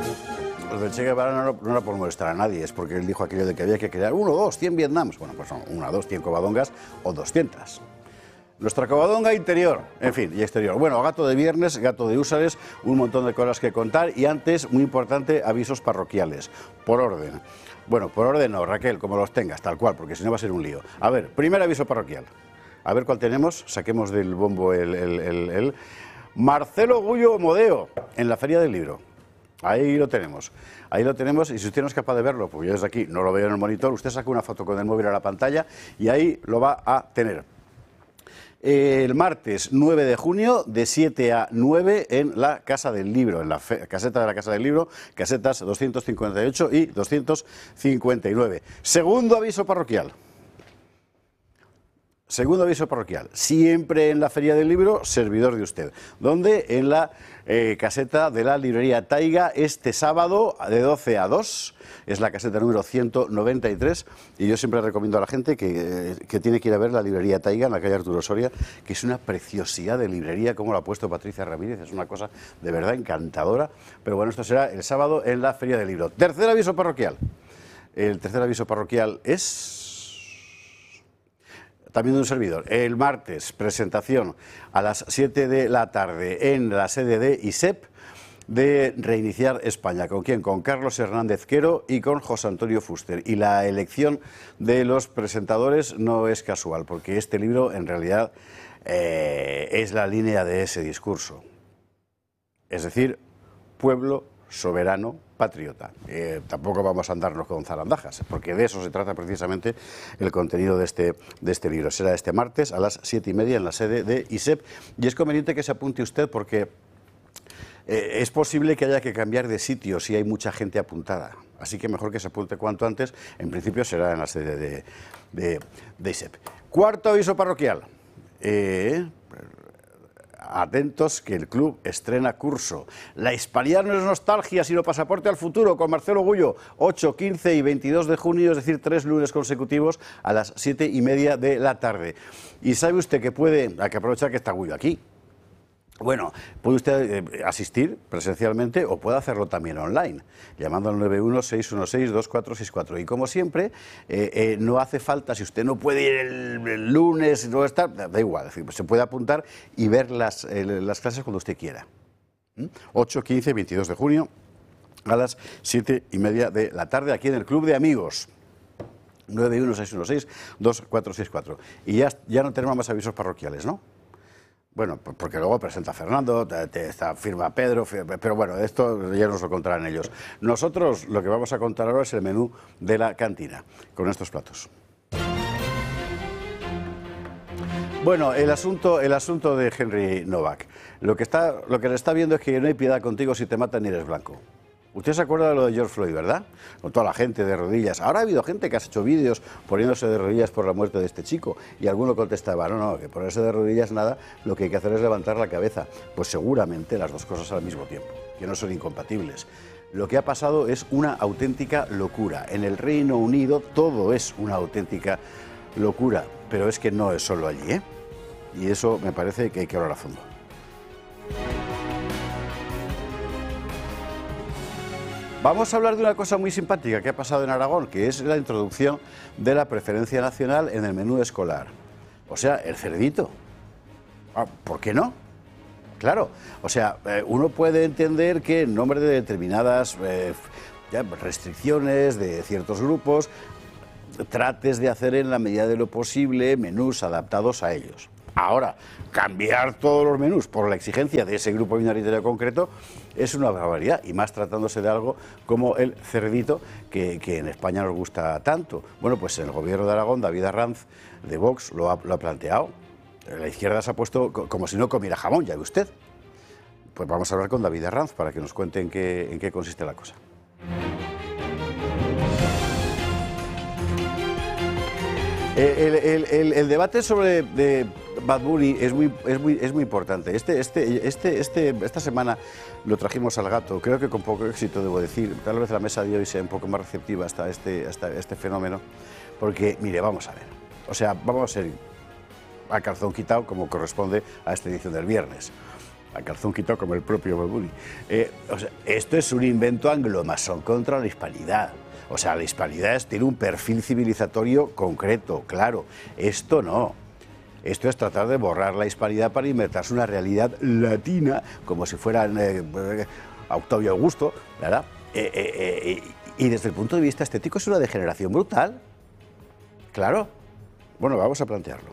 Lo del Che Guevara no era por molestar a nadie, es porque él dijo aquello de que había que crear 1 o 2, 100 Vietnams. Bueno, pues son 1 o 2, 100 Covadongas o 200. Nuestra Covadonga interior, en fin, y exterior. Bueno, gato de viernes, gato de húsares, un montón de cosas que contar y antes, muy importante, avisos parroquiales, por orden. Bueno, por orden no, Raquel, como los tengas, tal cual, porque si no va a ser un lío. A ver, primer aviso parroquial. A ver cuál tenemos, saquemos del bombo el Marcelo Gullo Modeo, en la Feria del Libro. Ahí lo tenemos, y si usted no es capaz de verlo, pues yo desde aquí no lo veo en el monitor, usted saca una foto con el móvil a la pantalla y ahí lo va a tener. El martes 9 de junio, de 7 a 9, en la Casa del Libro, en la caseta de la Casa del Libro, casetas 258 y 259. Segundo aviso parroquial. Segundo aviso parroquial, siempre en la Feria del Libro, servidor de usted, donde en la caseta de la librería Taiga este sábado de 12 a 2, es la caseta número 193, y yo siempre recomiendo a la gente que tiene que ir a ver la librería Taiga en la calle Arturo Soria, que es una preciosidad de librería, como lo ha puesto Patricia Ramírez, es una cosa de verdad encantadora, pero bueno, esto será el sábado en la Feria del Libro. Tercer aviso parroquial, el tercer aviso parroquial es... También de un servidor. El martes, presentación a las 7 de la tarde en la sede de ISEP de Reiniciar España. ¿Con quién? Con Carlos Hernández Quero y con José Antonio Fuster. Y la elección de los presentadores no es casual, porque este libro en realidad es la línea de ese discurso. Es decir, pueblo soberano, patriota. Tampoco vamos a andarnos con zarandajas, porque de eso se trata precisamente el contenido de este libro. Será este martes a las 7:30 en la sede de ISEP. Y es conveniente que se apunte usted porque es posible que haya que cambiar de sitio si hay mucha gente apuntada. Así que mejor que se apunte cuanto antes. En principio será en la sede de ISEP. Cuarto aviso parroquial. Atentos que el club estrena curso. La Hispanidad no es nostalgia, sino pasaporte al futuro, con Marcelo Gullo, 8, 15 y 22 de junio, es decir, 3 lunes consecutivos a las 7:30 de la tarde. Y sabe usted que hay que aprovechar que está Gullo aquí. Bueno, puede usted asistir presencialmente o puede hacerlo también online, llamando al 91-616-2464. Y como siempre, no hace falta, si usted no puede ir el lunes, no está, da igual, es decir, se puede apuntar y ver las clases cuando usted quiera. 8, 15 y 22 de junio a las 7:30 de la tarde, aquí en el Club de Amigos. 91-616-2464. Y ya no tenemos más avisos parroquiales, ¿no? Bueno, porque luego presenta Fernando, firma Pedro, pero bueno, esto ya nos lo contarán ellos. Nosotros lo que vamos a contar ahora es el menú de la cantina, con estos platos. Bueno, el asunto de Henry Novak. Lo que le está viendo es que no hay piedad contigo si te matan y eres blanco. Usted se acuerda de lo de George Floyd, ¿verdad? Con toda la gente de rodillas. Ahora ha habido gente que ha hecho vídeos poniéndose de rodillas por la muerte de este chico. Y alguno contestaba, no, que ponerse de rodillas nada, lo que hay que hacer es levantar la cabeza. Pues seguramente las dos cosas al mismo tiempo, que no son incompatibles. Lo que ha pasado es una auténtica locura. En el Reino Unido todo es una auténtica locura, pero es que no es solo allí, ¿eh? Y eso me parece que hay que hablar a fondo. Vamos a hablar de una cosa muy simpática que ha pasado en Aragón, que es la introducción de la preferencia nacional en el menú escolar. O sea, el cerdito. ¿Por qué no? Claro, o sea, uno puede entender que en nombre de determinadas restricciones de ciertos grupos, trates de hacer en la medida de lo posible menús adaptados a ellos. Ahora, cambiar todos los menús por la exigencia de ese grupo minoritario concreto es una barbaridad, y más tratándose de algo como el cerdito, que en España nos gusta tanto. Bueno, pues en el gobierno de Aragón, David Arranz, de Vox, lo ha planteado. La izquierda se ha puesto como si no comiera jamón, ya ve usted. Pues vamos a hablar con David Arranz para que nos cuente en qué consiste la cosa. El debate sobre Bad Bunny es muy importante. Esta semana lo trajimos al gato, creo que con poco éxito, debo decir. Tal vez la mesa de hoy sea un poco más receptiva hasta este fenómeno, porque, mire, vamos a ver. O sea, vamos a ser a calzón quitado como corresponde a esta edición del viernes. a calzón quitado como el propio Bad Bunny. O sea, esto es un invento anglomasón contra la hispanidad. O sea, la hispanidad tiene un perfil civilizatorio concreto, claro. Esto no. Esto es tratar de borrar la hispanidad para inventarse una realidad latina, como si fueran Octavio Augusto, ¿verdad? Y desde el punto de vista estético es una degeneración brutal. Claro. Bueno, vamos a plantearlo.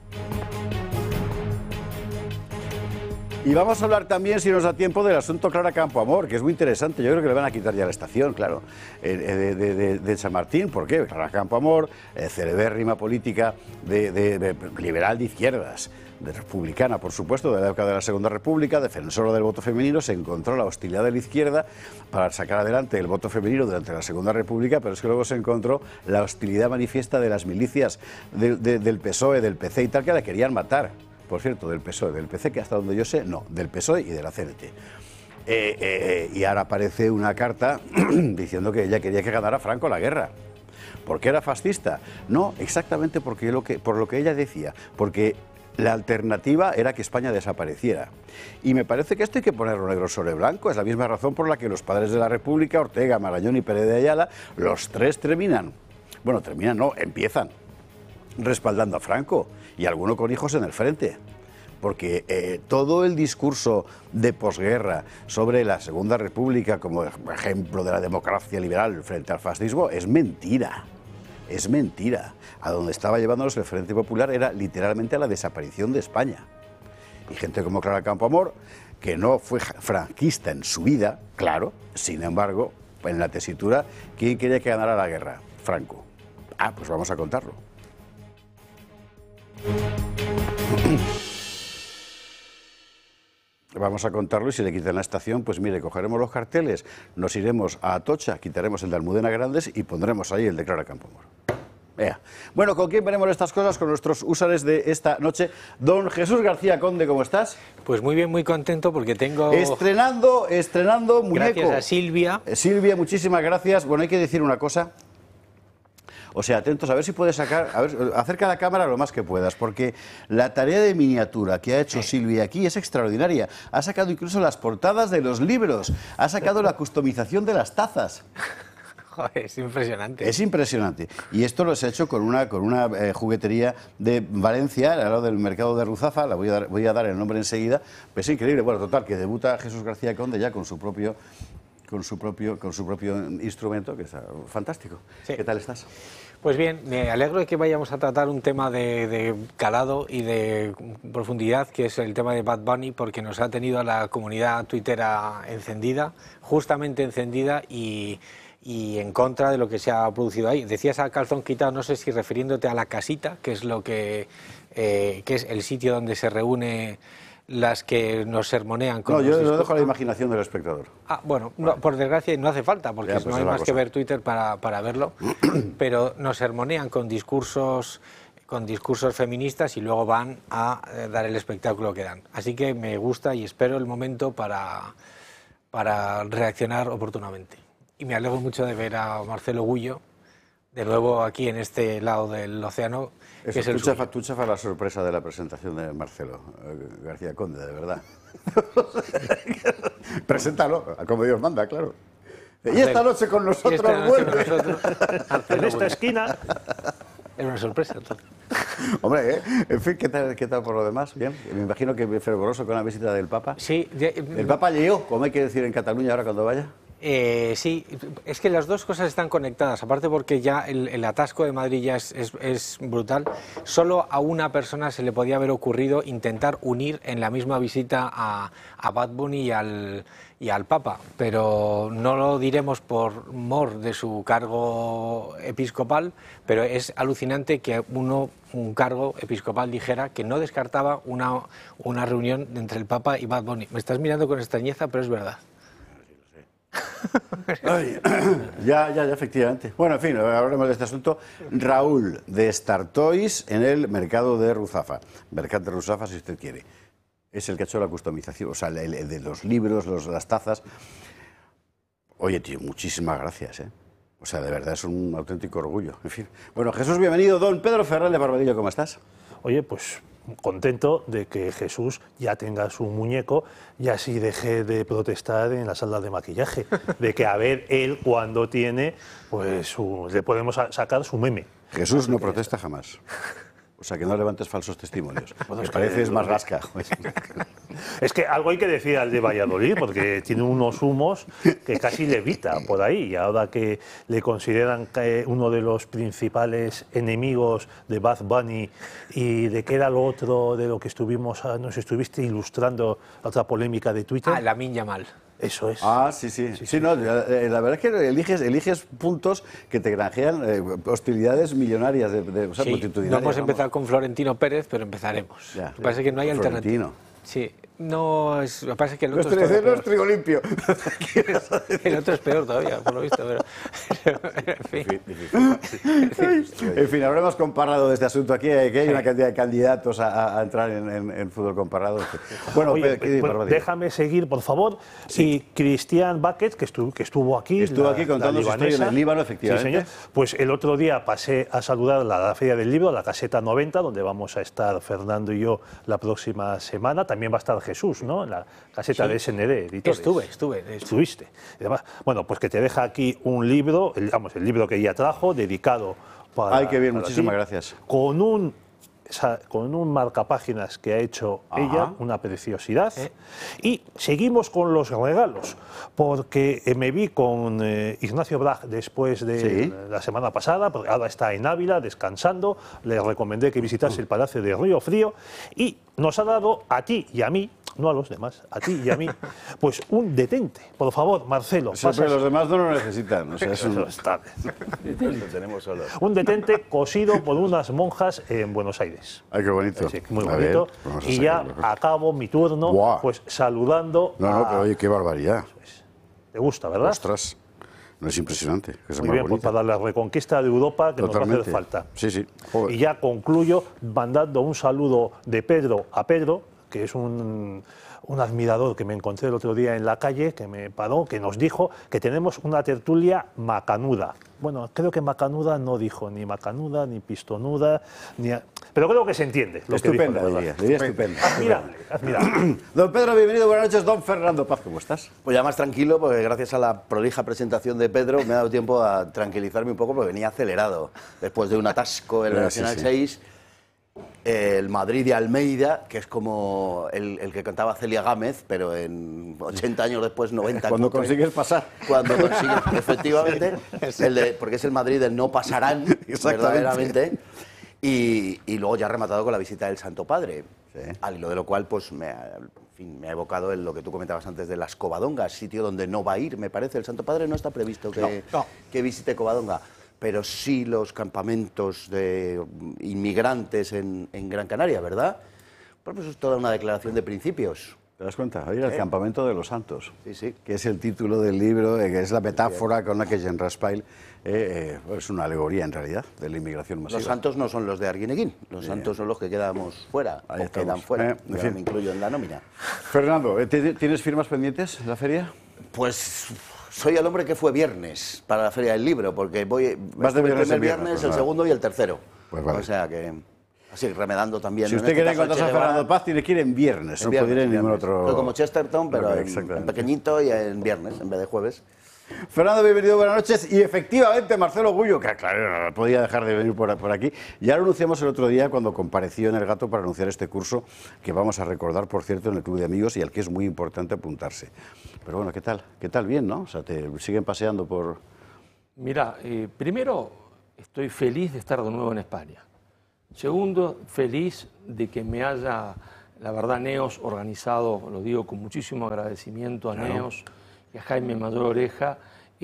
Y vamos a hablar también, si nos da tiempo, del asunto Clara Campoamor, que es muy interesante. Yo creo que le van a quitar ya la estación, claro, de San Martín. ¿Por qué? Clara Campoamor, celebérrima política liberal de izquierdas, de republicana, por supuesto, de la época de la Segunda República, defensora del voto femenino, se encontró la hostilidad de la izquierda para sacar adelante el voto femenino durante la Segunda República, pero es que luego se encontró la hostilidad manifiesta de las milicias del PSOE, del PC y tal, que la querían matar. Por cierto, del PSOE, del PC, que hasta donde yo sé, no, del PSOE y de la CNT. Y ahora aparece una carta diciendo que ella quería que ganara Franco la guerra. ¿Por qué era fascista? No, exactamente por lo que ella decía, porque la alternativa era que España desapareciera. Y me parece que esto hay que ponerlo negro sobre blanco. Es la misma razón por la que los padres de la República, Ortega, Marañón y Pérez de Ayala, los tres empiezan respaldando a Franco, y alguno con hijos en el frente, porque todo el discurso de posguerra sobre la Segunda República como ejemplo de la democracia liberal frente al fascismo es mentira. Es mentira. A donde estaba llevándonos el Frente Popular era literalmente a la desaparición de España. Y gente como Clara Campoamor, que no fue franquista en su vida, claro, sin embargo, en la tesitura, ¿quién quería que ganara la guerra? Franco. Ah, pues vamos a contarlo. Vamos a contarlo, y si le quitan la estación, pues mire, cogeremos los carteles, nos iremos a Atocha, quitaremos el de Almudena Grandes y pondremos ahí el de Clara Campoamor. Vea. Bueno, ¿con quién veremos estas cosas? Con nuestros usuarios de esta noche. Don Jesús García Conde, ¿cómo estás? Pues muy bien, muy contento porque tengo... Estrenando muñeco. Gracias a Silvia. Silvia, muchísimas gracias. Bueno, hay que decir una cosa. O sea, atentos, a ver si puedes sacar, acerca la cámara lo más que puedas, porque la tarea de miniatura que ha hecho Silvia aquí es extraordinaria. Ha sacado incluso las portadas de los libros, ha sacado la customización de las tazas. Joder, es impresionante. Es impresionante. Y esto lo has hecho con una juguetería de Valencia, al lado del mercado de Ruzafa, la voy a dar el nombre enseguida. Pues es increíble. Bueno, total, que debuta Jesús García Conde ya con su propio instrumento, que es fantástico. Sí. ¿Qué tal estás? Pues bien, me alegro de que vayamos a tratar un tema de calado y de profundidad, que es el tema de Bad Bunny, porque nos ha tenido a la comunidad tuitera encendida, justamente encendida y en contra de lo que se ha producido ahí. Decías a calzón quitado, no sé si refiriéndote a la casita, que es lo que es el sitio donde se reúne las que nos sermonean. No, yo lo dejo a la imaginación del espectador. Ah, bueno, no, por desgracia no hace falta, porque ya, pues no hay más que ver Twitter para verlo, pero nos sermonean con discursos feministas y luego van a dar el espectáculo que dan. Así que me gusta y espero el momento para reaccionar oportunamente. Y me alegro mucho de ver a Marcelo Gullo de nuevo aquí en este lado del océano. Eso, que es tú chafas la sorpresa de la presentación de Marcelo García Conde, de verdad. Preséntalo, como Dios manda, claro. Y esta noche con nosotros vuelve. En esta esquina. Es una sorpresa, entonces. Hombre, en fin, ¿qué tal por lo demás? Bien, me imagino que fervoroso con la visita del Papa. Sí. ¿El Papa llegó, como hay que decir en Cataluña ahora cuando vaya? Sí, es que las dos cosas están conectadas, aparte porque ya el atasco de Madrid ya es brutal. Solo a una persona se le podía haber ocurrido intentar unir en la misma visita a Bad Bunny y al Papa, pero no lo diremos por mor de su cargo episcopal, pero es alucinante que un cargo episcopal dijera que no descartaba una reunión entre el Papa y Bad Bunny. Me estás mirando con extrañeza, pero es verdad. Ay, ya, efectivamente. Bueno, en fin, hablaremos de este asunto. Raúl, de Star Toys en el mercado de Ruzafa. Mercat de Ruzafa, si usted quiere. Es el que ha hecho la customización, o sea, el de los libros, las tazas. Oye, tío, muchísimas gracias, ¿eh? O sea, de verdad es un auténtico orgullo. En fin. Bueno, Jesús, bienvenido. Don Pedro Ferral de Barbadillo, ¿cómo estás? Oye, pues contento de que Jesús ya tenga su muñeco y así deje de protestar en la sala de maquillaje, de que a ver él cuando tiene, pues le podemos sacar su meme. Jesús no protesta jamás. O sea, que no levantes falsos testimonios. Bueno, Me es parece que es más rasca. Es que algo hay que decir al de Valladolid, porque tiene unos humos que casi levita por ahí. Y ahora que le consideran uno de los principales enemigos de Bad Bunny y de que era lo otro de lo que nos estuviste ilustrando, la otra polémica de Twitter. Ah, Lamine Yamal. Eso es. Ah, sí. Sí, no, la verdad es que eliges puntos que te granjean hostilidades millonarias, o sea, Sí, multitudinarias. no hemos vamos. empezado con Florentino Pérez, pero empezaremos. Ya. Lo que pasa es que no hay alternativa. Florentino. Sí, no es. Lo que pasa es que el No otro, es es todavía trigo limpio. peor. El otro es peor todavía, por lo visto. Pero, en fin. En fin, habremos comparado este asunto aquí, que hay una cantidad de candidatos a entrar en fútbol comparado. Bueno, Oye, ¿qué barbaridad? déjame seguir, por favor. Y Cristian Bucket, que estuvo aquí. Estuvo aquí contando su historia en el Líbano, efectivamente. Sí, señor. Pues el otro día pasé a saludar a la Feria del Libro, a la Caseta 90, donde vamos a estar Fernando y yo la próxima semana. También va a estar Jesús, ¿no? En la caseta de SND Editores. Estuve. Estuviste. Y además, bueno, pues que te deja aquí un libro, el libro que ella trajo, dedicado para. Ay, qué bien, para muchísimas ti, gracias. Con un marcapáginas que ha hecho ella, una preciosidad. Y seguimos con los regalos, porque me vi con Ignacio Brag después de la semana pasada, porque ahora está en Ávila descansando, le recomendé que visitase el Palacio de Río Frío y nos ha dado a ti y a mí, no a los demás, a ti y a mí, pues un detente. Por favor, Marcelo. Pero los demás no lo necesitan. O sea, es un... Lo tenemos solo. Un detente cosido por unas monjas en Buenos Aires. Ay, qué bonito. Sí, muy A ver, bonito. vamos a Y ya sacarlo. acabo mi turno, Buah. pues saludando. No, pero oye, qué barbaridad. ¿Te gusta, verdad? Ostras, no es impresionante. Que es Muy más bien, pues bonita. para la reconquista de Europa que Totalmente. nos va a hacer falta. Sí. Joder. Y ya concluyo mandando un saludo de Pedro a Pedro, que es un admirador que me encontré el otro día en la calle, que me paró, que nos dijo que tenemos una tertulia macanuda. Bueno, creo que macanuda no dijo ni macanuda, ni pistonuda, pero creo que se entiende. Lo Estupenda, que dijo, ¿verdad? diría estupenda. Admirable. Don Pedro, bienvenido, buenas noches. Don Fernando Paz, ¿cómo estás? Pues ya más tranquilo, porque gracias a la prolija presentación de Pedro me ha dado tiempo a tranquilizarme un poco, porque venía acelerado. Después de un atasco en la Nacional 6, el Madrid de Almeida, que es como el que cantaba Celia Gámez, pero en 80 años después, 90. Cuando como que- consigues pasar. Cuando consigues, efectivamente, porque es el Madrid del no pasarán, verdaderamente. Y luego ya rematado con la visita del Santo Padre, al hilo de lo cual pues me ha evocado en lo que tú comentabas antes de las Covadongas, sitio donde no va a ir, me parece. El Santo Padre no está previsto que visite Covadonga, pero sí los campamentos de inmigrantes en Gran Canaria, ¿verdad? Bueno, pues es toda una declaración de principios. ¿Te das cuenta? Oye, el campamento de los santos, Sí. que es el título del libro, que es la metáfora con la que Jean Raspail es una alegoría en realidad de la inmigración masiva. Los santos no son los de Arguineguín, los santos son los que quedamos fuera, Ahí o estamos. quedan fuera, En yo fin. me incluyo en la nómina. Fernando, ¿tienes firmas pendientes en la feria? Pues soy el hombre que fue viernes para la Feria del Libro, porque Vas de estuve viernes el primer en viernes, pues el nada. segundo y el tercero. Pues vale. O sea que, así, remedando también. Si en usted este quiere caso, encontrarse a Che Guevara, Fernando Paz, tiene que ir en viernes, no puede ir en ningún otro... Soy como Chesterton, pero en Exactamente. pequeñito y en viernes, en vez de jueves. Fernando, bienvenido, buenas noches. Y efectivamente, Marcelo Gullo, que claro, no podía dejar de venir por aquí. Ya lo anunciamos el otro día cuando compareció en El Gato para anunciar este curso, que vamos a recordar, por cierto, en el Club de Amigos y al que es muy importante apuntarse. Pero bueno, ¿qué tal? ¿Qué tal? Bien, ¿no? O sea, te siguen paseando por... Mira, primero estoy feliz de estar de nuevo en España. Segundo, feliz de que me haya, la verdad, Neos organizado, lo digo con muchísimo agradecimiento a Neos y a Jaime Mayor Oreja,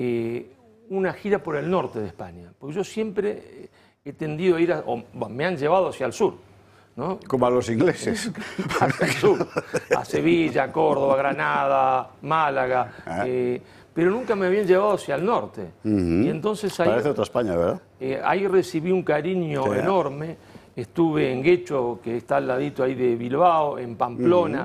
una gira por el norte de España. Porque yo siempre he tendido a ir, me han llevado hacia el sur, ¿no? Como a los ingleses. Hacia el sur, a Sevilla, Córdoba, Granada, Málaga, pero nunca me habían llevado hacia el norte. Y entonces ahí, Parece otra España, ¿verdad? ahí recibí un cariño enorme. Estuve en Guecho, que está al ladito ahí de Bilbao, en Pamplona,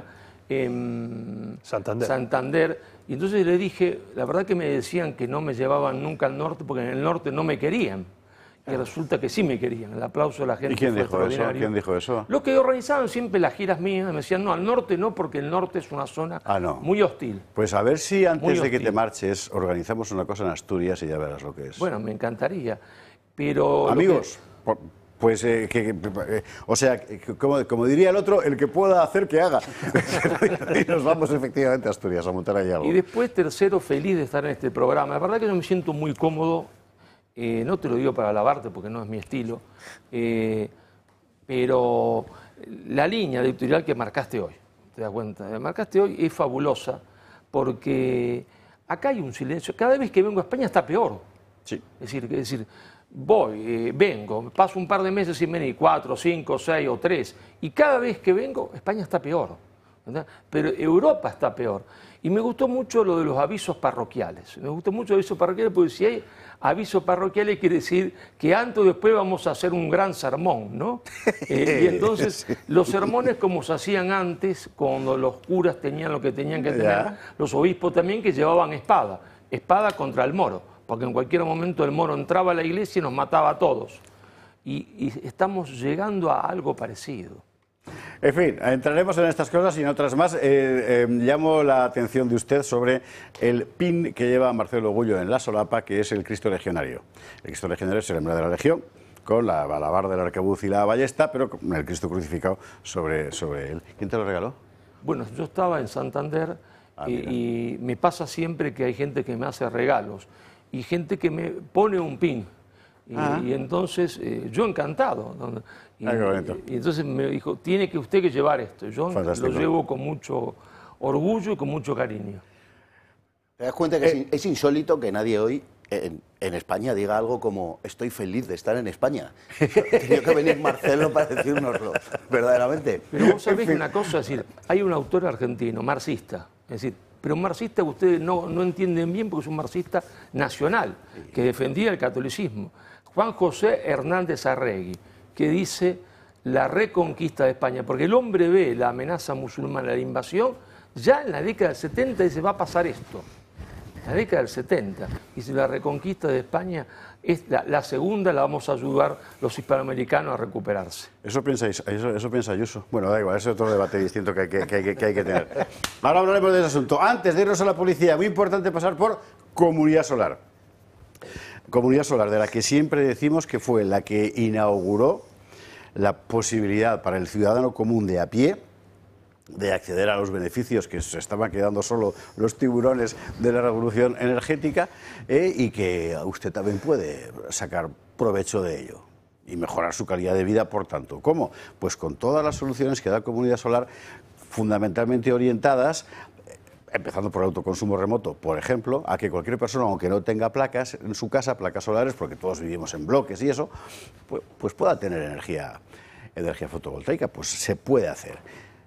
en Santander. Y entonces le dije, la verdad que me decían que no me llevaban nunca al norte porque en el norte no me querían. y resulta que sí me querían. El aplauso de la gente ¿Y quién fue dijo eso? extraordinario. ¿Quién dijo eso? Los que organizaban siempre las giras mías me decían, no, al norte no, porque el norte es una zona muy hostil. Pues a ver si antes de que hostil. te marches organizamos una cosa en Asturias y ya verás lo que es. Bueno, me encantaría, pero... Amigos, pues, o sea, como diría el otro, el que pueda hacer que haga. Y nos vamos efectivamente a Asturias a montar ahí algo. Y después, tercero, feliz de estar en este programa. La verdad que yo me siento muy cómodo, no te lo digo para alabarte porque no es mi estilo, pero la línea editorial que marcaste hoy, ¿te das cuenta? Marcaste hoy es fabulosa porque acá hay un silencio. Cada vez que vengo a España está peor. Sí. Es decir, voy, vengo, paso un par de meses sin venir, 4, 5, 6 o 3, y cada vez que vengo, España está peor, ¿verdad? Pero Europa está peor. Y me gustó mucho lo de los avisos parroquiales. Me gustó mucho los avisos parroquiales porque si hay avisos parroquiales quiere decir que antes o después vamos a hacer un gran sermón, ¿no? Y entonces los sermones como se hacían antes, cuando los curas tenían lo que tenían que tener, los obispos también que llevaban espada contra el moro, porque en cualquier momento el moro entraba a la iglesia y nos mataba a todos. Y estamos llegando a algo parecido. En fin, entraremos en estas cosas y en otras más. Llamo la atención de usted sobre el pin que lleva Marcelo Gullo en la solapa, que es el Cristo Legionario. El Cristo Legionario es el emblema de la Legión, con la alabarda del arcabuz y la ballesta, pero con el Cristo crucificado sobre él. ¿Quién te lo regaló? Bueno, yo estaba en Santander y me pasa siempre que hay gente que me hace regalos y gente que me pone un pin. Y entonces, yo encantado. Y entonces me dijo, tiene que usted que llevar esto. Yo lo llevo con mucho orgullo y con mucho cariño. ¿Te das cuenta que es insólito que nadie hoy en España diga algo como estoy feliz de estar en España? Tenía que venir Marcelo para decírnoslo, verdaderamente. Pero vos sabés una cosa, es decir, hay un autor argentino, marxista, es decir, pero un marxista que ustedes no entienden bien porque es un marxista nacional, que defendía el catolicismo. Juan José Hernández Arregui, que dice la reconquista de España, porque el hombre ve la amenaza musulmana, la invasión, ya en la década del 70 dice, va a pasar esto. En la década del 70, dice, la reconquista de España, es la segunda la vamos a ayudar los hispanoamericanos a recuperarse. Eso piensa Ayuso. Bueno, da igual, ese es otro debate distinto que hay que tener. Ahora hablaremos de ese asunto. Antes de irnos a la policía, muy importante pasar por Comunidad Solar. Comunidad Solar, de la que siempre decimos que fue la que inauguró la posibilidad para el ciudadano común de a pie de acceder a los beneficios que se estaban quedando solo los tiburones de la revolución energética y que usted también puede sacar provecho de ello y mejorar su calidad de vida, por tanto. ¿Cómo? Pues con todas las soluciones que da Comunidad Solar, fundamentalmente orientadas, empezando por el autoconsumo remoto, por ejemplo, a que cualquier persona, aunque no tenga placas en su casa, placas solares, porque todos vivimos en bloques y eso, pues pueda tener energía fotovoltaica. Pues se puede hacer.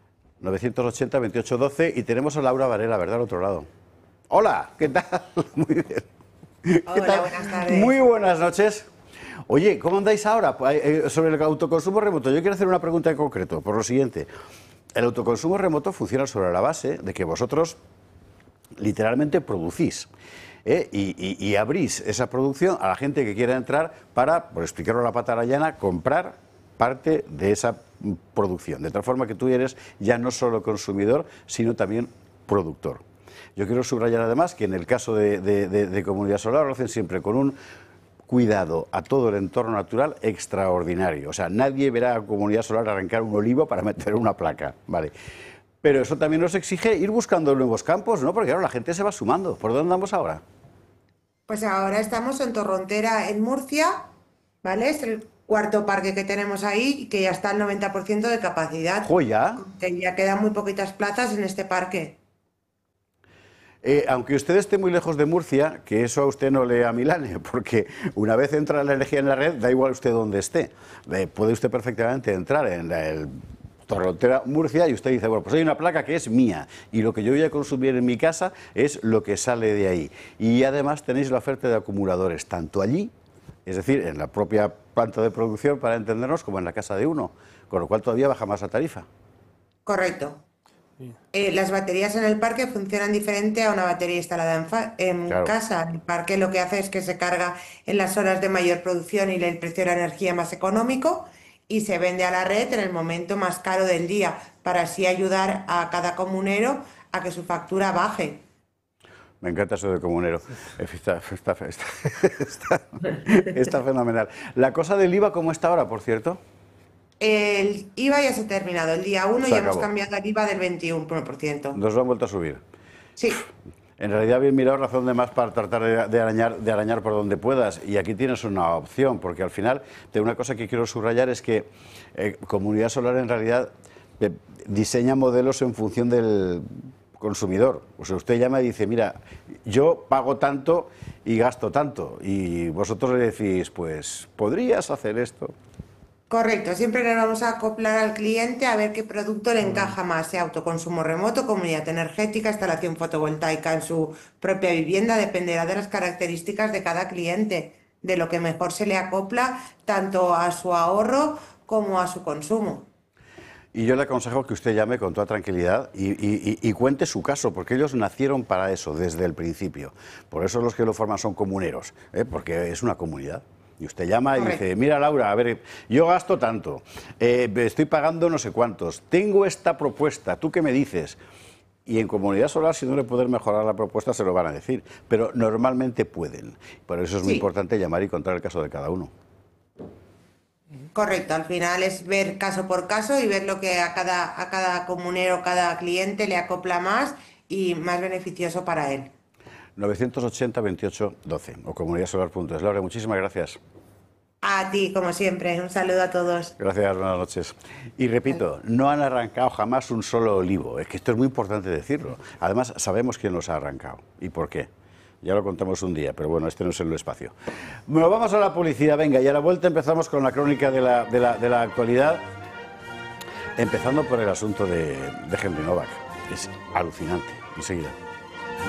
980-2812 y tenemos a Laura Varela, ¿verdad?, al otro lado. Hola, ¿qué tal? Muy bien. ¿Qué Hola, tal? buenas tardes. Muy buenas noches. Oye, ¿cómo andáis ahora? Sobre el autoconsumo remoto, yo quiero hacer una pregunta en concreto, por lo siguiente. El autoconsumo remoto funciona sobre la base de que vosotros literalmente producís y abrís esa producción a la gente que quiera entrar para, por explicarlo a la pata llana, comprar parte de esa producción, de tal forma que tú eres ya no solo consumidor, sino también productor. Yo quiero subrayar además que en el caso de Comunidad Solar lo hacen siempre con un cuidado a todo el entorno natural extraordinario. O sea, nadie verá a Comunidad Solar arrancar un olivo para meter una placa, ¿vale? Pero eso también nos exige ir buscando nuevos campos, ¿no? Porque claro, la gente se va sumando. ¿Por dónde andamos ahora? Pues ahora estamos en Torrontera, en Murcia, ¿vale? Es el cuarto parque que tenemos ahí y que ya está al 90% de capacidad. ¡Joya! Que ya quedan muy poquitas plazas en este parque. Aunque usted esté muy lejos de Murcia, que eso a usted no le amilane, porque una vez entra la energía en la red, da igual usted donde esté. Puede usted perfectamente entrar en el Torrontera, Murcia, y usted dice, bueno, pues hay una placa que es mía, y lo que yo voy a consumir en mi casa es lo que sale de ahí. Y además tenéis la oferta de acumuladores, tanto allí, es decir, en la propia planta de producción, para entendernos, como en la casa de uno, con lo cual todavía baja más la tarifa. Correcto. Las baterías en el parque funcionan diferente a una batería instalada en Claro. casa. El parque lo que hace es que se carga en las horas de mayor producción y el precio de la energía más económico y se vende a la red en el momento más caro del día, para así ayudar a cada comunero a que su factura baje. Me encanta eso de comunero. Está fenomenal. La cosa del IVA, ¿cómo está ahora, por cierto? El IVA ya se ha terminado el día 1 Se y hemos acabó. cambiado el IVA del 21%. Nos lo han vuelto a subir. Sí. En realidad, bien mirado, razón de más para tratar de arañar por donde puedas. Y aquí tienes una opción, porque al final, de una cosa que quiero subrayar es que Comunidad Solar en realidad diseña modelos en función del consumidor. O sea, usted llama y dice, mira, yo pago tanto y gasto tanto. Y vosotros le decís, pues, ¿podrías hacer esto? Correcto, siempre le vamos a acoplar al cliente a ver qué producto le encaja más, sea autoconsumo remoto, comunidad energética, instalación fotovoltaica en su propia vivienda, dependerá de las características de cada cliente, de lo que mejor se le acopla tanto a su ahorro como a su consumo. Y yo le aconsejo que usted llame con toda tranquilidad y cuente su caso, porque ellos nacieron para eso desde el principio. Por eso los que lo forman son comuneros, porque es una comunidad. Y usted llama y dice, mira Laura, a ver, yo gasto tanto, estoy pagando no sé cuántos, tengo esta propuesta, ¿tú qué me dices? Y en Comunidad Solar, si no le pueden mejorar la propuesta, se lo van a decir, pero normalmente pueden. Por eso es muy importante llamar y contar el caso de cada uno. Correcto, al final es ver caso por caso y ver lo que a cada comunero, cada cliente le acopla más y más beneficioso para él. 980 28 12 o comunidadsolar.es. Laura, muchísimas gracias. A ti, como siempre, un saludo a todos. Gracias, buenas noches. Y repito, no han arrancado jamás un solo olivo. Es que esto es muy importante decirlo. Además, sabemos quién los ha arrancado y por qué. Ya lo contamos un día, pero bueno, este no es el espacio. Bueno, vamos a la publicidad, venga, y a la vuelta empezamos con la crónica de la actualidad, empezando por el asunto de Henry Novak. Es alucinante. Enseguida.